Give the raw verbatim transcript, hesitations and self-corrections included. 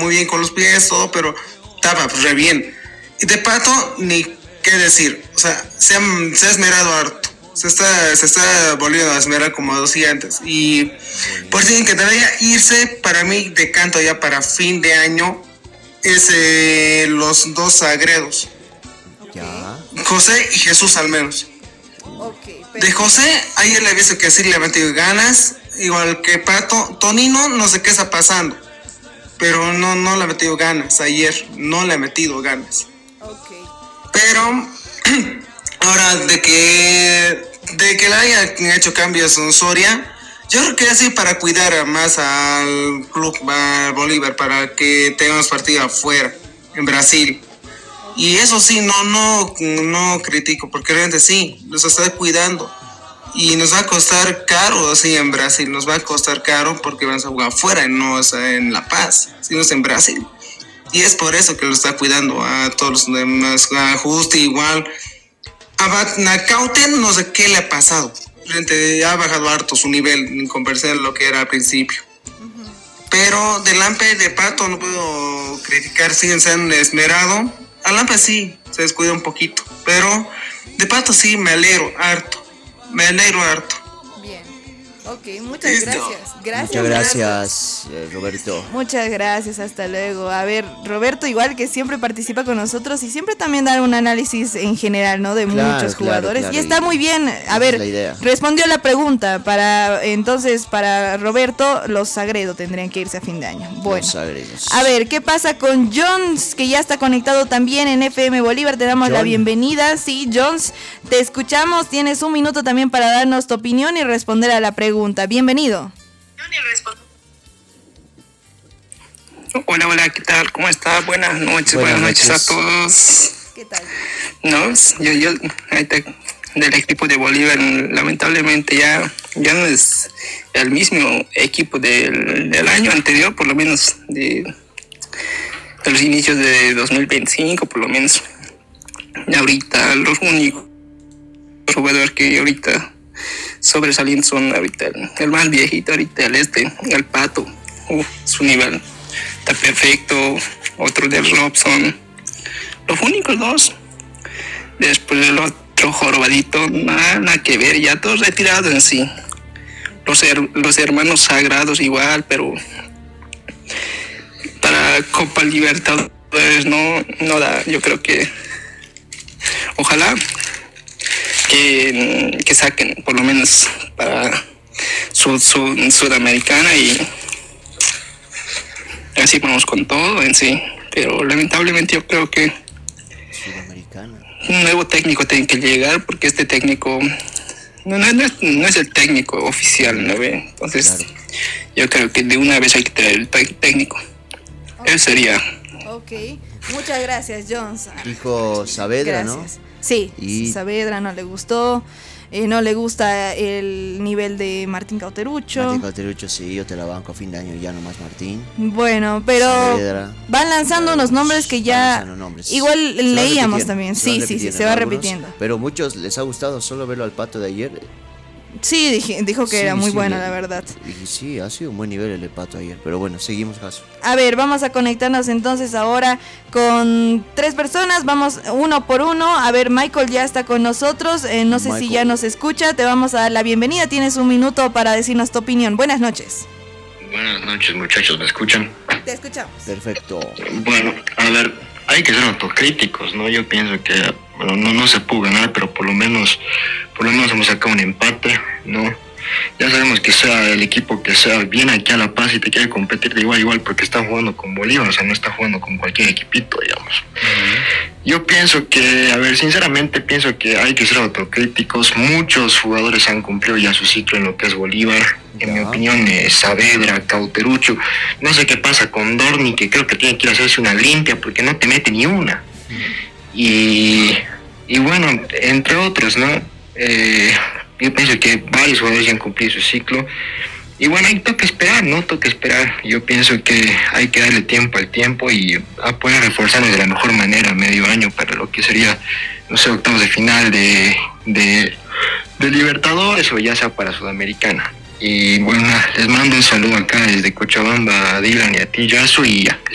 muy bien con los pies, todo, pero estaba re bien. Y de Pato, ni qué decir, o sea, se ha, se ha esmerado harto. Se está, se está volviendo a esmerar como decía antes. Y por si que debería irse, para mí, de canto ya para fin de año, es eh, los dos sagredos. Ya. José y Jesús al menos. Okay, pero... De José, ayer le he visto que sí le ha metido ganas, igual que Pato. Tonino, no sé qué está pasando, pero no, no le ha metido ganas. Ayer no le ha metido ganas. Okay. Pero ahora de que de que le haya hecho cambios en Soria, yo creo que así para cuidar más al club al Bolívar, para que tengamos partido afuera en Brasil. Y eso sí, no no no critico, porque realmente sí, nos está cuidando. Y nos va a costar caro así en Brasil, nos va a costar caro porque vamos a jugar afuera, no es en La Paz, sino es en Brasil. Y es por eso que lo está cuidando a todos los demás, a Justi igual. A Nacauten no sé qué le ha pasado. Realmente ha bajado harto su nivel en comparación a lo que era al principio. Uh-huh. Pero de Lampe, de Pato, no puedo criticar, siguen se han esmerado. A Lampe sí, se descuida un poquito. Pero de Pato sí, me alegro harto. Me alegro harto. Bien. Ok, muchas ¿Listo? gracias. Gracias. Muchas gracias, eh, Roberto. Muchas gracias, hasta luego. A ver, Roberto, igual que siempre participa con nosotros y siempre también da un análisis en general, ¿no? De claro, muchos jugadores. Claro, claro. Y está muy bien. A ver, respondió la pregunta. Para entonces, para Roberto, los Sagredo tendrían que irse a fin de año. Bueno. A ver, ¿qué pasa con Jones, que ya está conectado también en F M Bolívar? Te damos John. la bienvenida. Sí, Jones, te escuchamos. Tienes un minuto también para darnos tu opinión y responder a la pregunta. Bienvenido. Hola, hola, ¿qué tal? ¿Cómo estás? Buenas noches, buenas, buenas noches. noches a todos. ¿Qué tal? No, yo, yo, del equipo de Bolívar, lamentablemente ya, ya no es el mismo equipo del, del año anterior, por lo menos de, de los inicios de dos mil veinticinco, por lo menos. Y ahorita los únicos jugadores que ahorita sobresalientes son ahorita el, el más viejito, ahorita el este, el Pato. Uh, su nivel está perfecto. Otro de Robson. Los únicos dos. Después el otro jorobadito, nada, nada que ver, ya todos retirados en sí. Los, her- los hermanos sagrados igual, pero para Copa Libertadores no, no da. Yo creo que ojalá que, que saquen por lo menos para su, su Sudamericana y así vamos con todo en sí. Pero lamentablemente yo creo que un nuevo técnico tiene que llegar, porque este técnico no, no, no, es, no es el técnico oficial, ¿no ve? Entonces claro. Yo creo que de una vez hay que traer el técnico. Okay. Él sería. Ok, muchas gracias, Jones. Dijo Saavedra, gracias. ¿no? Sí, y... Saavedra no le gustó. Eh, no le gusta el nivel de Martín Cauterucho. Martín Cauterucho, sí, yo te la banco a fin de año ya nomás, Martín. Bueno, pero Saavedra, van lanzando unos nombres que ya nombres. Igual se leíamos también. Sí, sí, sí, se va algunos, repitiendo. Pero muchos les ha gustado solo verlo al Pato de ayer. Sí, dije, dijo que sí, era muy sí, bueno, le, la verdad. Y sí, ha sido un buen nivel el de Pato ayer. Pero bueno, seguimos caso. A ver, vamos a conectarnos entonces ahora con tres personas. Vamos uno por uno. A ver, Michael ya está con nosotros. Eh, no sé Michael. si ya nos escucha. Te vamos a dar la bienvenida. Tienes un minuto para decirnos tu opinión. Buenas noches. Buenas noches, muchachos. ¿Me escuchan? Te escuchamos. Perfecto. Bueno, a ver, hay que ser autocríticos, ¿no? Yo pienso que, bueno, no, no se pudo ganar, pero por lo menos, por lo menos hemos sacado un empate, ¿no? Ya sabemos que sea el equipo que sea, viene aquí a La Paz y te quiere competir de igual a igual porque está jugando con Bolívar, o sea, no está jugando con cualquier equipito, digamos. Uh-huh. Yo pienso que, a ver, sinceramente pienso que hay que ser autocríticos. Muchos jugadores han cumplido ya su ciclo en lo que es Bolívar. En yeah. mi opinión, eh, Saavedra, Cauterucho, no sé qué pasa con Dorni, que creo que tiene que ir a hacerse una limpia porque no te mete ni una. Uh-huh. Y, y bueno, entre otros, ¿no? Eh, yo pienso que varios jugadores ya han cumplido su ciclo. Y bueno, hay toca esperar, ¿no? Toca esperar. Yo pienso que hay que darle tiempo al tiempo y a poder reforzarnos de la mejor manera medio año para lo que sería, no sé, octavos de final de, de, de Libertadores o ya sea para Sudamericana. Y bueno, les mando un saludo acá desde Cochabamba a Dylan y a ti, Yasu, y ya.